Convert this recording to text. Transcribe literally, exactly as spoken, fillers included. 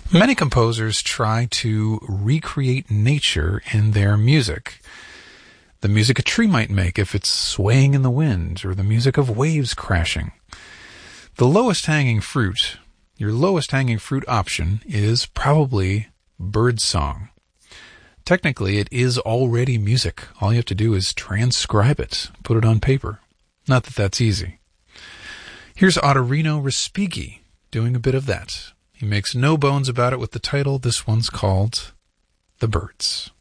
Many composers try to recreate nature in their music. The music a tree might make if it's swaying in the wind, or the music of waves crashing. The lowest hanging fruit, your lowest hanging fruit option is probably birdsong. Technically, it is already music. All you have to do is transcribe it, put it on paper. Not that that's easy. Here's Ottorino Respighi doing a bit of that. He makes no bones about it with the title. This one's called The Birds.